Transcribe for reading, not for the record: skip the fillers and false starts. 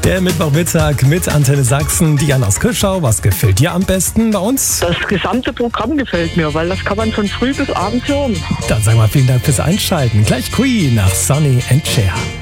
Der Mittwochmittag mit Antenne Sachsen. Diana aus Kirschau, was gefällt dir am besten bei uns? Das gesamte Programm gefällt mir, weil das kann man von früh bis abends hören. Dann sagen wir vielen Dank fürs Einschalten. Gleich Queen nach Sonny and Cher.